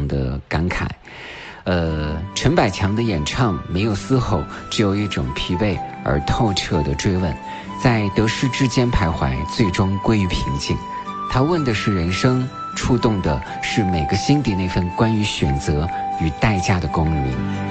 的感慨。陈百强的演唱没有嘶吼，只有一种疲惫而透彻的追问，在得失之间徘徊，最终归于平静。他问的是人生，触动的是每个心底那份关于选择与代价的公允。